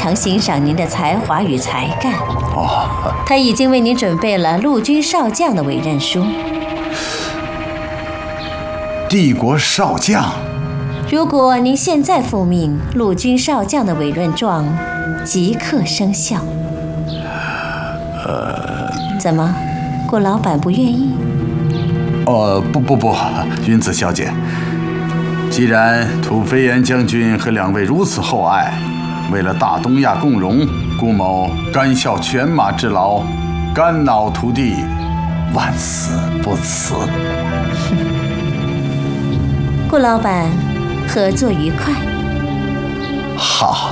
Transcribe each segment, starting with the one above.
常欣赏您的才华与才干。 哦， 他已经为您准备了陆军少将的委任书。 帝国少将。 如果您现在复命，陆军少将的委任状即刻生效。怎么，顾老板不愿意？ 不，云子小姐，既然土肥原将军和两位如此厚爱，为了大东亚共荣，顾某甘效犬马之劳，肝脑涂地，万死不辞。 顾老板，合作愉快。 好。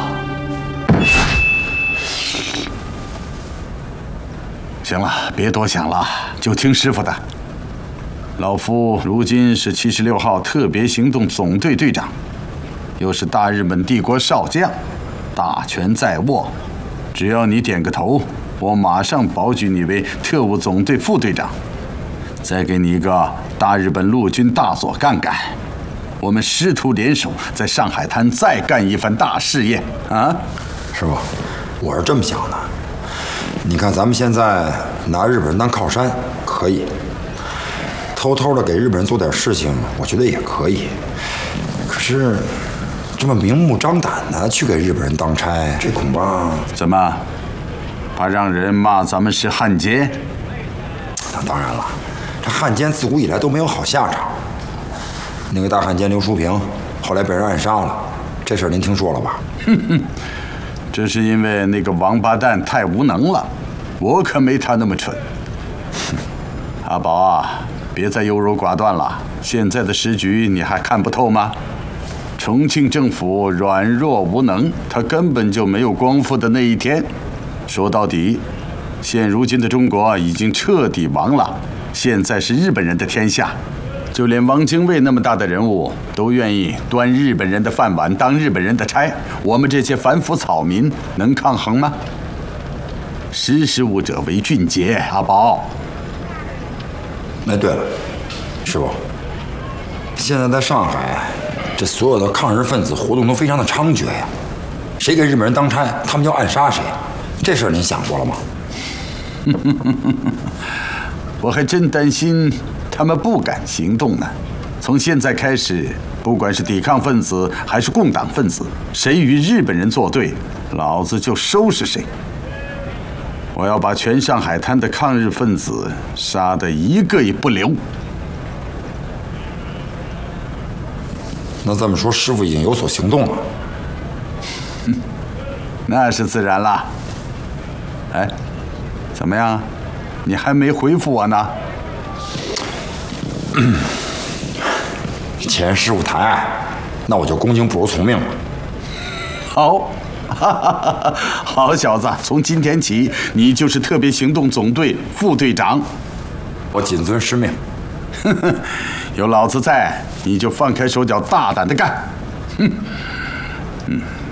行了，别多想了，就听师傅的。老夫如今是76号特别行动总队队长，又是大日本帝国少将，大权在握。只要你点个头，我马上保举你为特务总队副队长，再给你一个大日本陆军大佐干干。我们师徒联手，在上海滩再干一番大事业啊！ 师傅，我是这么想的。你看，咱们现在拿日本人当靠山可以，偷偷的给日本人做点事情，我觉得也可以。可是，这么明目张胆的去给日本人当差，这恐怕…… 怎么，怕让人骂咱们是汉奸？ 那当然了，这汉奸自古以来都没有好下场。那个大汉奸刘淑平，后来被人暗杀了，这事儿您听说了吧？ 这是因为那个王八蛋太无能了，我可没他那么蠢。阿宝啊，别再优柔寡断了，现在的时局你还看不透吗？重庆政府软弱无能，他根本就没有光复的那一天。说到底，现如今的中国已经彻底亡了，现在是日本人的天下。就连汪精卫那么大的人物都愿意端日本人的饭碗，当日本人的差，我们这些凡夫草民能抗衡吗？识时务者为俊杰，阿宝。 哎，对了，师傅，现在在上海，这所有的抗日分子活动都非常的猖獗呀。谁给日本人当差，他们就暗杀谁。这事儿您想过了吗？ 我还真担心他们不敢行动呢。从现在开始，不管是抵抗分子还是共党分子，谁与日本人作对，老子就收拾谁。我要把全上海滩的抗日分子杀得一个也不留。 那这么说，师傅已经有所行动了。 那是自然啦。哎，怎么样？你还没回复我呢。 既然师傅抬爱，那我就恭敬不如从命了。 好，好小子，从今天起，你就是特别行动总队副队长。 我谨遵师命。 有老子在，你就放开手脚，大胆的干。